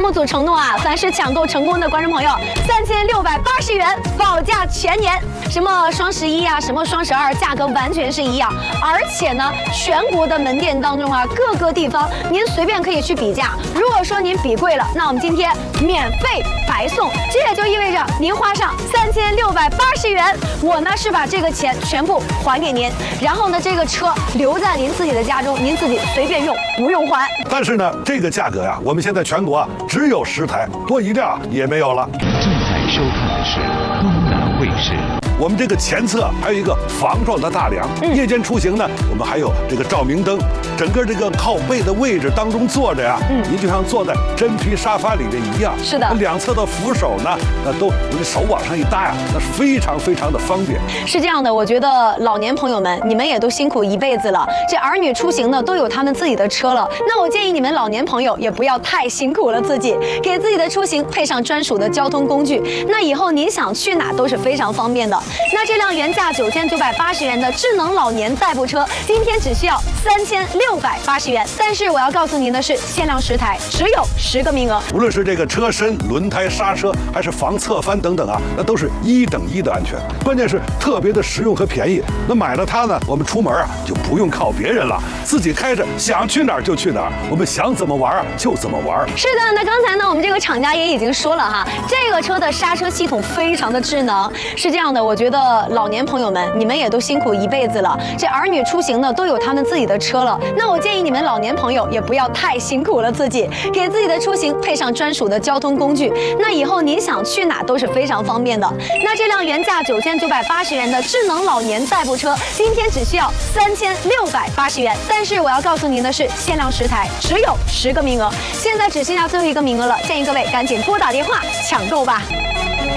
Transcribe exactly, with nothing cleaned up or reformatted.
目组承诺啊，凡是抢购成功的观众朋友，三千六百八十元保价全年。什么双十一啊，什么双十二，价格完全是一样。而且呢，全国的门店当中啊，各个地方您随便可以去比价。如果说您比贵了，那我们今天免费白送。这也就意味着您花上三千六百八十元，我呢是把这个钱全部还给您，然后呢，这个车留在您自己的家中，您自己随便用，不用还。 但是呢，这个价格呀，我们现在全国啊只有十台，多一辆也没有了。 正在收看的是东南卫视。 我们这个前侧还有一个防撞的大梁， 嗯、 夜间出行呢，我们还有这个照明灯，整个这个靠背的位置当中坐着呀，嗯，您就像坐在真皮沙发里面一样。 是的， 两侧的扶手呢，那都你手往上一搭呀，那是非常非常的方便。 是这样的，我觉得老年朋友们，你们也都辛苦一辈子了，这儿女出行呢都有他们自己的车了，那我建议你们老年朋友也不要太辛苦了自己，给自己的出行配上专属的交通工具，那以后您想去哪都是非常方便的。那这辆原价九千九百八十元的智能老年代步车，今天只需要三千六百八十元。但是我要告诉您的是，限量十台，只有十个名额。 无论是这个车身、轮胎、刹车，还是防侧翻等等啊，那都是一等一的安全。关键是特别的实用和便宜。那买了它呢，我们出门啊就不用靠别人了，自己开着想去哪儿就去哪儿，我们想怎么玩啊就怎么玩。 是的，那刚才呢，我们这个厂家也已经说了哈，这个车的刹车系统非常的智能。是这样的，我觉得老年朋友们，你们也都辛苦一辈子了，这儿女出行呢都有他们自己的车了，那我建议你们老年朋友也不要太辛苦了自己，给自己的出行配上专属的交通工具，那以后您想去哪都是非常方便的。那这辆原价九千九百八十元的智能老年代步车，今天只需要三千六百八十元。但是我要告诉您的是，限量十台，只有十个名额，现在只剩下最后一个名额了，建议各位赶紧拨打电话抢购吧。